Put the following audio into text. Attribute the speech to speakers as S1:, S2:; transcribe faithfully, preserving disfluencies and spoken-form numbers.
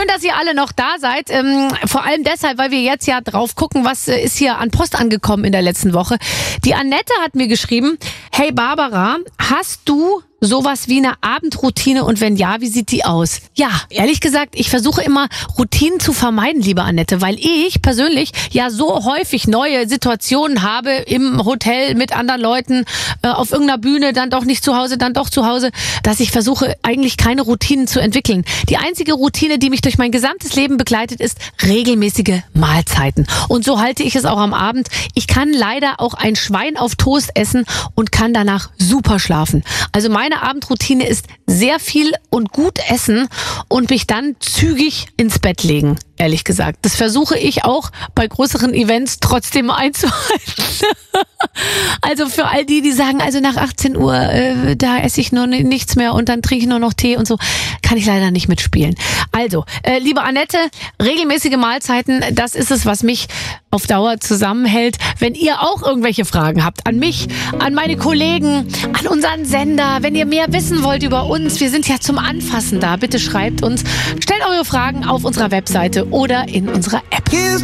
S1: Schön, dass ihr alle noch da seid. Ähm, vor allem deshalb, weil wir jetzt ja drauf gucken, was äh, ist hier an Post angekommen in der letzten Woche. Die Annette hat mir geschrieben, hey Barbara, hast du sowas wie eine Abendroutine und wenn ja, wie sieht die aus? Ja, ehrlich gesagt, ich versuche immer Routinen zu vermeiden, liebe Annette, weil ich persönlich ja so häufig neue Situationen habe im Hotel mit anderen Leuten, äh, auf irgendeiner Bühne, dann doch nicht zu Hause, dann doch zu Hause, dass ich versuche eigentlich keine Routinen zu entwickeln. Die einzige Routine, die mich durch mein gesamtes Leben begleitet, ist regelmäßige Mahlzeiten. Und so halte ich es auch am Abend. Ich kann leider auch ein Schwein auf Toast essen und kann danach super schlafen. Also meine Meine Abendroutine ist sehr viel und gut essen und mich dann zügig ins Bett legen, ehrlich gesagt. Das versuche ich auch bei größeren Events trotzdem einzuhalten. Also für all die, die sagen, also nach achtzehn Uhr, äh, da esse ich nur nichts mehr und dann trinke ich nur noch Tee und so, kann ich leider nicht mitspielen. Also, äh, liebe Annette, regelmäßige Mahlzeiten, das ist es, was mich auf Dauer zusammenhält. Wenn ihr auch irgendwelche Fragen habt an mich, an meine Kollegen, an unseren Sender, wenn ihr mehr wissen wollt über uns, wir sind ja zum Anfassen da, bitte schreibt uns, stellt eure Fragen auf unserer Webseite oder in unserer App.